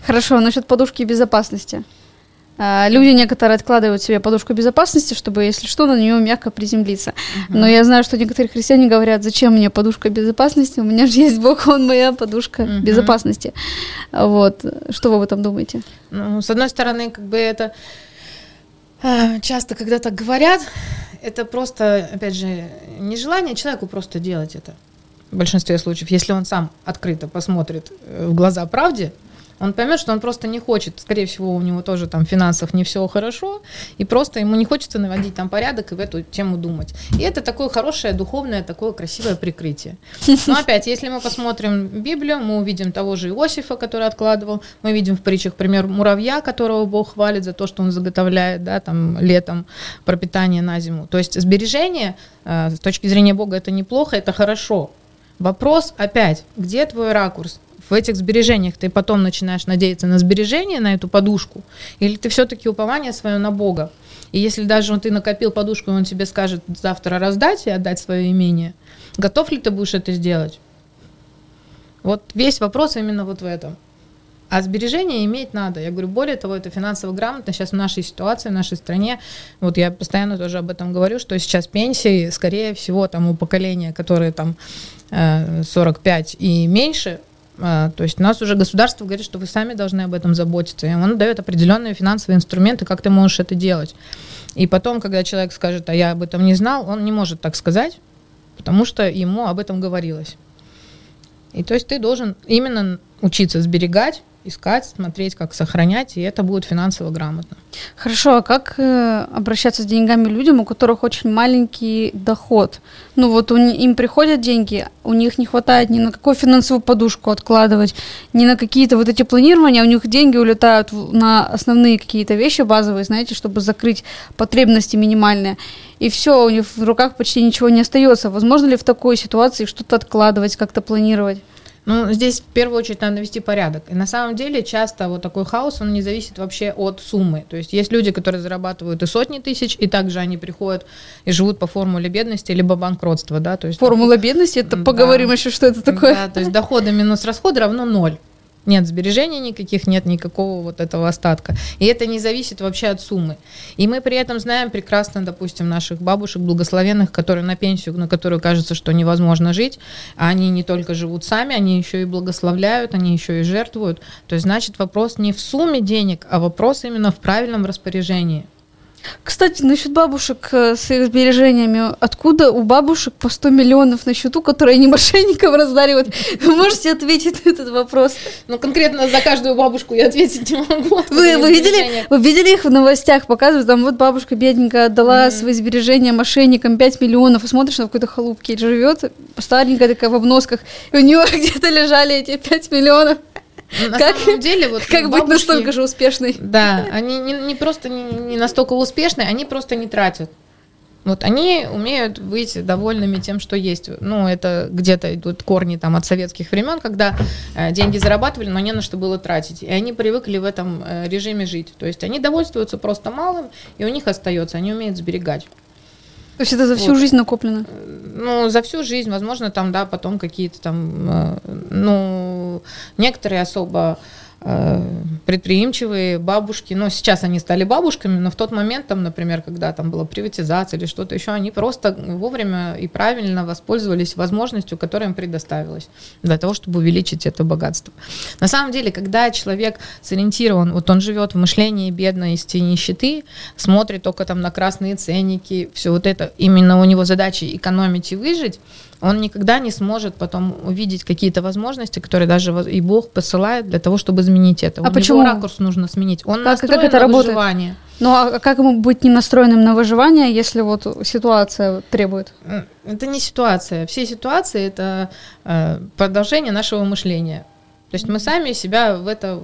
Хорошо, насчет подушки безопасности. Люди некоторые откладывают себе подушку безопасности, чтобы, если что, на нее мягко приземлиться. Но я знаю, что некоторые христиане говорят, зачем мне подушка безопасности, у меня же есть Бог, Он моя подушка безопасности. Вот. Что вы об этом думаете? Ну, с одной стороны, как бы это часто, когда так говорят, это просто, опять же, нежелание человеку просто делать это. В большинстве случаев, если он сам открыто посмотрит в глаза правде, он поймет, что он просто не хочет, скорее всего, у него тоже там в финансах не все хорошо, и просто ему не хочется наводить там порядок и в эту тему думать. И это такое хорошее, духовное, такое красивое прикрытие. Но опять, если мы посмотрим Библию, мы увидим того же Иосифа, который откладывал, мы видим в притчах пример муравья, которого Бог хвалит за то, что он заготовляет, да, там, летом пропитание на зиму. То есть сбережение, с точки зрения Бога, это неплохо, это хорошо. Вопрос опять, где твой ракурс? В этих сбережениях ты потом начинаешь надеяться на сбережение, на эту подушку, или ты все-таки упование свое на Бога? И если даже ты накопил подушку, и он тебе скажет завтра раздать и отдать свое имение, готов ли ты будешь это сделать? Вот весь вопрос именно вот в этом. А сбережения иметь надо. Я говорю, более того, это финансово грамотно. Сейчас в нашей ситуации, в нашей стране, вот я постоянно тоже об этом говорю, что сейчас пенсии, скорее всего, там у поколения, которые там 45 и меньше, то есть у нас уже государство говорит, что вы сами должны об этом заботиться, и он дает определенные финансовые инструменты, как ты можешь это делать. И потом, когда человек скажет, а я об этом не знал, он не может так сказать, потому что ему об этом говорилось. И то есть ты должен именно учиться сберегать, искать, смотреть, как сохранять, и это будет финансово грамотно. Хорошо, а как обращаться с деньгами людям, у которых очень маленький доход? Ну вот им приходят деньги, у них не хватает ни на какую финансовую подушку откладывать, ни на какие-то вот эти планирования, у них деньги улетают на основные какие-то вещи базовые, знаете, чтобы закрыть потребности минимальные. И все, у них в руках почти ничего не остается. Возможно ли в такой ситуации что-то откладывать, как-то планировать? Ну, здесь в первую очередь надо навести порядок. И на самом деле часто вот такой хаос, он не зависит вообще от суммы. То есть есть люди, которые зарабатывают и сотни тысяч, и также они приходят и живут по формуле бедности, либо банкротства, да. То есть формула бедности, это поговорим еще, что это такое. Да, то есть доходы минус расходы равно 0. Нет сбережений никаких, нет никакого вот этого остатка. И это не зависит вообще от суммы. И мы при этом знаем прекрасно, допустим, наших бабушек благословенных, которые на пенсию, на которую кажется, что невозможно жить, а они не только живут сами, они еще и благословляют, они еще и жертвуют. То есть, значит, вопрос не в сумме денег, а вопрос именно в правильном распоряжении. Кстати, насчет бабушек с их сбережениями. Откуда у бабушек по 100 миллионов на счету, которые они мошенникам раздали? Вот вы можете ответить на этот вопрос? Ну, конкретно за каждую бабушку я ответить не могу. Вы видели их в новостях, показывают, там вот бабушка бедненькая отдала свои сбережения мошенникам 5 миллионов, и смотришь, она в какой-то халупке живет, старенькая такая в обносках, и у нее где-то лежали эти 5 миллионов. На самом деле, вот как бабушки, быть настолько же успешной? Да, они не просто не настолько успешные, они просто не тратят. Вот они умеют быть довольными тем, что есть. Ну, это где-то идут корни там от советских времен, когда деньги зарабатывали, но не на что было тратить. И они привыкли в этом режиме жить. То есть они довольствуются просто малым, и у них остается, они умеют сберегать. То есть это за всю жизнь накоплено? Ну, за всю жизнь, возможно, там, да, потом какие-то там, ну, некоторые особо предприимчивые бабушки, но сейчас они стали бабушками, но в тот момент, там, например, когда там была приватизация или что-то еще, они просто вовремя и правильно воспользовались возможностью, которая им предоставилась для того, чтобы увеличить это богатство. На самом деле, когда человек сориентирован, вот он живет в мышлении бедности и нищеты, смотрит только там на красные ценники, все вот это, именно у него задача экономить и выжить, он никогда не сможет потом увидеть какие-то возможности, которые даже и Бог посылает для того, чтобы изменить это. А почему? Ракурс нужно сменить. Он настроен это на работает? Выживание. Ну, а как ему быть не настроенным на выживание, если вот ситуация требует? Это не ситуация. Все ситуации – это продолжение нашего мышления. То есть мы сами себя в это...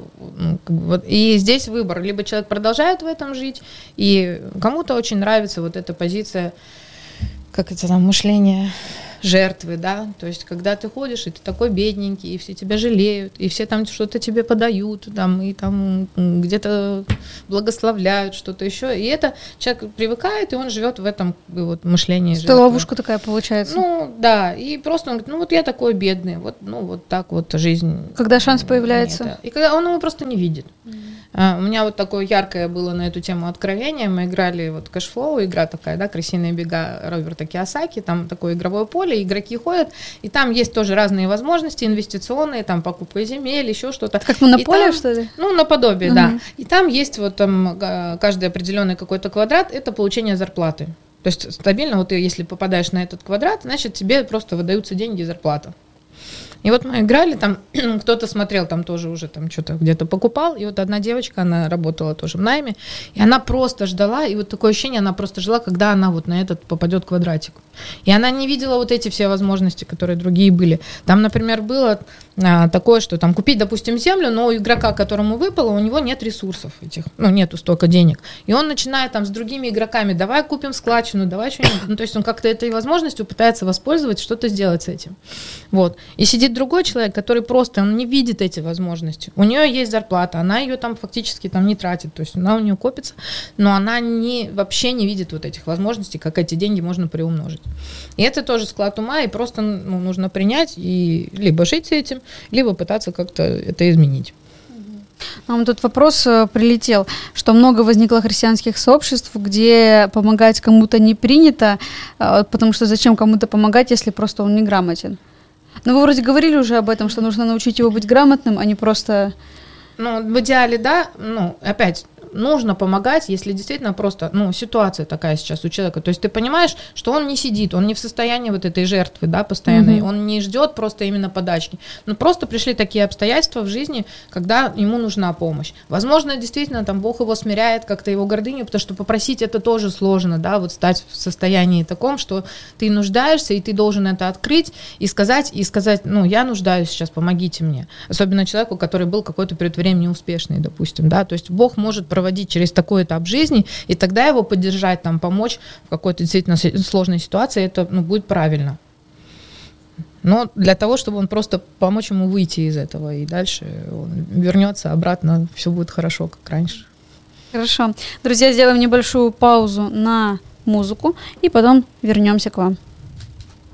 И здесь выбор. Либо человек продолжает в этом жить, и кому-то очень нравится вот эта позиция, как это там, мышление... жертвы, да, то есть когда ты ходишь, и ты такой бедненький, и все тебя жалеют, и все там что-то тебе подают, там, и там где-то благословляют, что-то еще, и это человек привыкает, и он живет в этом вот мышлении жертвы. Это ловушка такая получается. Ну, да, и просто он говорит, ну, вот я такой бедный, вот, ну, вот так вот жизнь. Когда шанс появляется? Нет, и когда он его просто не видит. У меня вот такое яркое было на эту тему откровение. Мы играли вот кэшфлоу, игра такая, да, «Крысиные бега» Роберта Кийосаки, там такое игровое поле, игроки ходят, и там есть тоже разные возможности инвестиционные, там покупка земель, еще что-то. Как монополия, что ли? Ну, наподобие, да. И там есть вот там каждый определенный какой-то квадрат, это получение зарплаты. То есть стабильно, вот ты, если попадаешь на этот квадрат, значит, тебе просто выдаются деньги и зарплата. И вот мы играли, там кто-то смотрел, там тоже уже там что-то где-то покупал, и вот одна девочка, она работала тоже в найме, и она просто ждала, и вот такое ощущение, она просто ждала, когда она вот на этот попадет квадратик. И она не видела вот эти все возможности, которые другие были. Там, например, было такое, что там купить, допустим, землю, но у игрока, которому выпало, у него нет ресурсов этих, ну, нету столько денег. И он начинает там с другими игроками, давай купим складчину, давай что-нибудь. Ну, то есть он как-то этой возможностью пытается воспользоваться, что-то сделать с этим. Вот. И сидит другой человек, который просто, он не видит эти возможности. У нее есть зарплата, она ее там фактически там не тратит, то есть она у нее копится, но она вообще не видит вот этих возможностей, как эти деньги можно приумножить. И это тоже склад ума, и просто нужно принять и либо жить с этим, либо пытаться как-то это изменить. Нам тут вопрос прилетел, что много возникло христианских сообществ, где помогать кому-то не принято, потому что зачем кому-то помогать, если просто он неграмотен? Но вы вроде говорили уже об этом, что нужно научить его быть грамотным, а не просто... Ну, в идеале, да, ну, опять, нужно помогать, если действительно просто, ну, ситуация такая сейчас у человека. То есть ты понимаешь, что он не сидит, он не в состоянии вот этой жертвы, да, постоянной, он не ждет просто именно подачки. Но просто пришли такие обстоятельства в жизни, когда ему нужна помощь. Возможно, действительно, там Бог его смиряет, как-то его гордыню, потому что попросить это тоже сложно, да, вот стать в состоянии таком, что ты нуждаешься, и ты должен это открыть и сказать, ну, я нуждаюсь сейчас, помогите мне. Особенно человеку, который был какой-то период времени неуспешный, допустим, да, то есть Бог может проводить через такой этап жизни, и тогда его поддержать, там, помочь в какой-то действительно сложной ситуации, это, ну, будет правильно. Но для того, чтобы он просто помочь ему выйти из этого, и дальше он вернется обратно, все будет хорошо, как раньше. Хорошо. Друзья, сделаем небольшую паузу на музыку, и потом вернемся к вам.